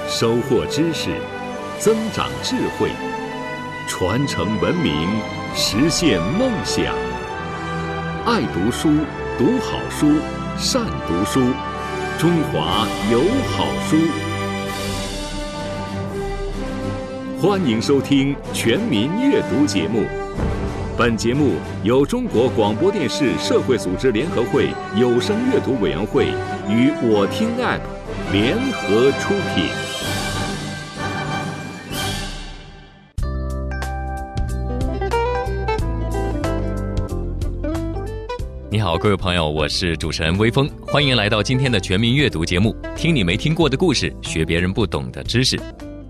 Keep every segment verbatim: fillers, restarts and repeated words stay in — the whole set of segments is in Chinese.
收获知识，增长智慧，传承文明，实现梦想。爱读书，读好书，善读书，中华有好书。欢迎收听全民阅读节目。本节目由中国广播电视社会组织联合会有声阅读委员会与我听 App 联合出品。 你好，各位朋友，我是主持人微风，欢迎来到今天的全民阅读节目，听你没听过的故事，学别人不懂的知识。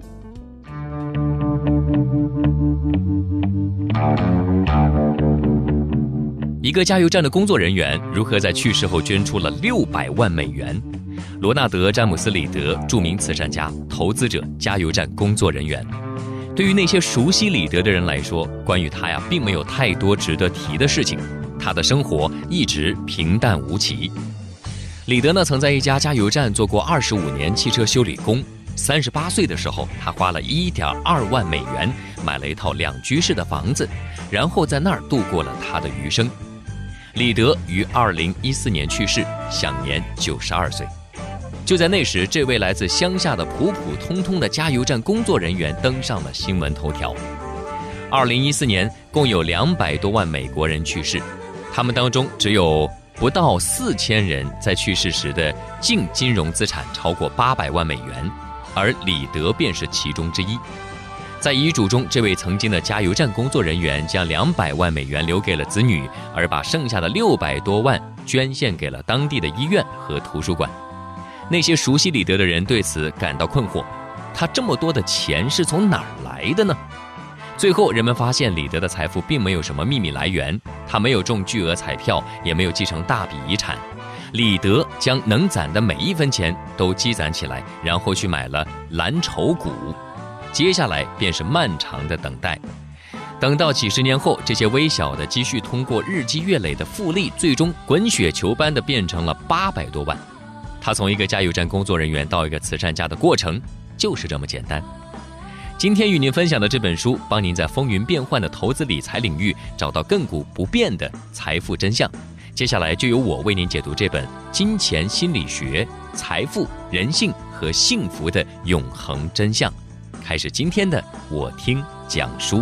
一个加油站的工作人员如何在去世后捐出了六百万美元？罗纳德·詹姆斯·里德，著名慈善家、投资者、加油站工作人员。对于那些熟悉里德的人来说，关于他呀，并没有太多值得提的事情。他的生活一直平淡无奇。里德呢，曾在一家加油站做过二十五年汽车修理工。三十八岁的时候，他花了一点二万美元买了一套两居室的房子，然后在那儿度过了他的余生。里德于二零一四年去世，享年九十二岁。就在那时，这位来自乡下的普普通通的加油站工作人员登上了新闻头条。二零一四年，共有两百多万美国人去世，他们当中只有不到四千人在去世时的净金融资产超过八百万美元，而里德便是其中之一。在遗嘱中，这位曾经的加油站工作人员将两百万美元留给了子女，而把剩下的六百多万捐献给了当地的医院和图书馆。那些熟悉里德的人对此感到困惑，他这么多的钱是从哪儿来的呢？最后人们发现里德的财富并没有什么秘密来源，他没有中巨额彩票，也没有继承大笔遗产。里德将能攒的每一分钱都积攒起来，然后去买了蓝筹股。接下来便是漫长的等待，等到几十年后，这些微小的积蓄通过日积月累的复利，最终滚雪球般的变成了八百多万。他从一个加油站工作人员到一个慈善家的过程就是这么简单。今天与您分享的这本书，帮您在风云变幻的投资理财领域找到亘古不变的财富真相。接下来就由我为您解读这本《金钱心理学：财富、人性和幸福的永恒真相》。开始今天的我听讲书。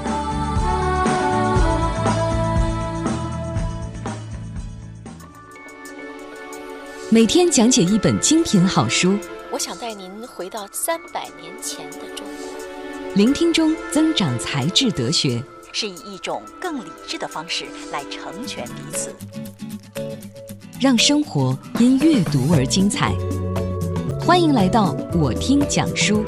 每天讲解一本精品好书， 我想带您回到三百年前的中国。 聆听中增长才智德学， 是以一种更理智的方式来成全彼此， 让生活因阅读而精彩。欢迎来到我听讲书。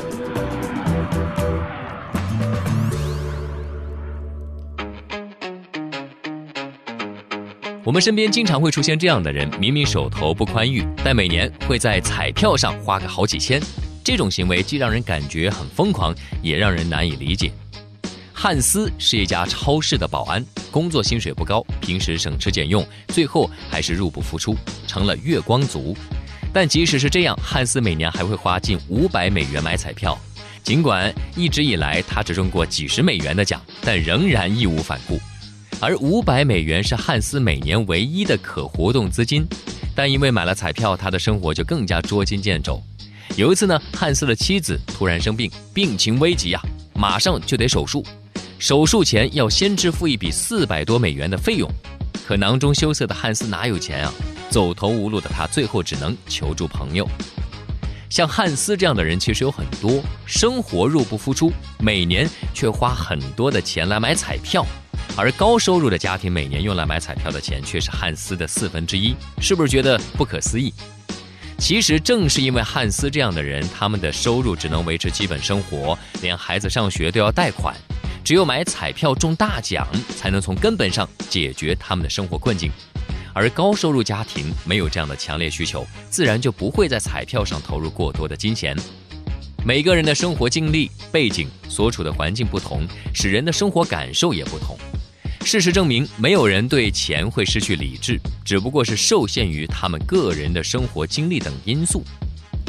我们身边经常会出现这样的人，明明手头不宽裕，但每年会在彩票上花个好几千。这种行为既让人感觉很疯狂，也让人难以理解。汉斯是一家超市的保安，工作薪水不高，平时省吃俭用，最后还是入不敷出，成了月光族。但即使是这样，汉斯每年还会花近五百美元买彩票。尽管一直以来他只中过几十美元的奖，但仍然义无反顾。而五百美元是汉斯每年唯一的可活动资金，但因为买了彩票，他的生活就更加捉襟见肘。有一次呢，汉斯的妻子突然生病，病情危急啊，马上就得手术。手术前要先支付一笔四百多美元的费用，可囊中羞涩的汉斯哪有钱啊？走投无路的他最后只能求助朋友。像汉斯这样的人其实有很多，生活入不敷出，每年却花很多的钱来买彩票。而高收入的家庭每年用来买彩票的钱却是汉斯的四分之一，是不是觉得不可思议？其实正是因为汉斯这样的人，他们的收入只能维持基本生活，连孩子上学都要贷款，只有买彩票中大奖，才能从根本上解决他们的生活困境。而高收入家庭没有这样的强烈需求，自然就不会在彩票上投入过多的金钱。每个人的生活经历、背景、所处的环境不同，使人的生活感受也不同。事实证明，没有人对钱会失去理智，只不过是受限于他们个人的生活经历等因素。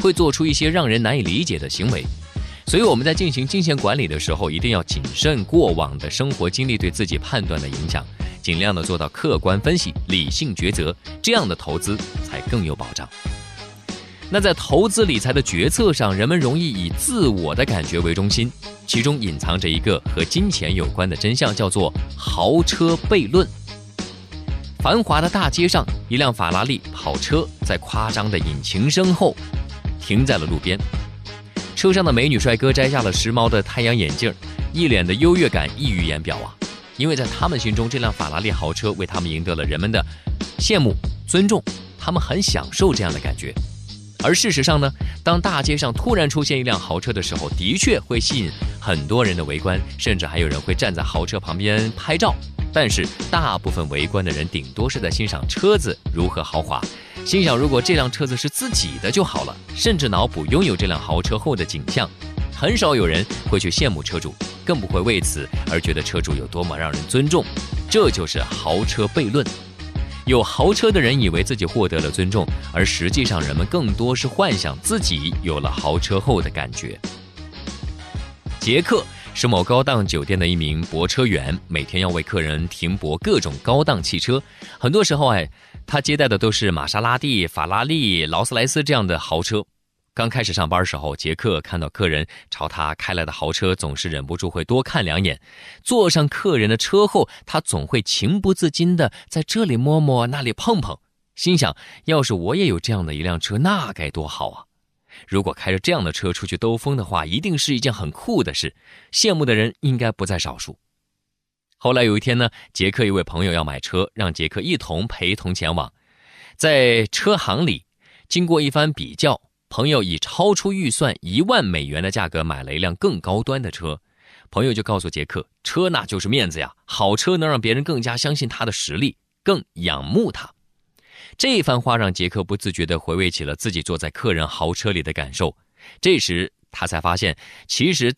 会做出一些让人难以理解的行为。所以我们在进行金钱管理的时候，一定要谨慎过往的生活经历对自己判断的影响，尽量的做到客观分析、理性抉择，这样的投资才更有保障。那在投资理财的决策上，人们容易以自我的感觉为中心，其中隐藏着一个和金钱有关的真相，叫做豪车悖论。繁华的大街上，一辆法拉利跑车在夸张的引擎声后停在了路边，车上的美女帅哥摘下了时髦的太阳眼镜，一脸的优越感溢于言表啊！因为在他们心中，这辆法拉利豪车为他们赢得了人们的羡慕、尊重，他们很享受这样的感觉。而事实上呢，当大街上突然出现一辆豪车的时候，的确会吸引很多人的围观，甚至还有人会站在豪车旁边拍照。但是大部分围观的人顶多是在欣赏车子如何豪华，心想如果这辆车子是自己的就好了，甚至脑补拥有这辆豪车后的景象。很少有人会去羡慕车主，更不会为此而觉得车主有多么让人尊重。这就是豪车悖论。有豪车的人以为自己获得了尊重，而实际上人们更多是幻想自己有了豪车后的感觉。杰克是某高档酒店的一名泊车员，每天要为客人停泊各种高档汽车。很多时候哎，他接待的都是玛莎拉蒂、法拉利、劳斯莱斯这样的豪车。刚开始上班时候，杰克看到客人朝他开来的豪车，总是忍不住会多看两眼。坐上客人的车后，他总会情不自禁地在这里摸摸那里碰碰，心想要是我也有这样的一辆车，那该多好啊。如果开着这样的车出去兜风的话，一定是一件很酷的事，羡慕的人应该不在少数。后来有一天呢，杰克一位朋友要买车，让杰克一同陪同前往。在车行里经过一番比较，朋友以超出预算一万美元的价格买了一辆更高端的车。朋友就告诉杰克，车那就是面子呀，好车能让别人更加相信他的实力，更仰慕他。这番话让杰克不自觉地回味起了自己坐在客人豪车里的感受。这时他才发现，其实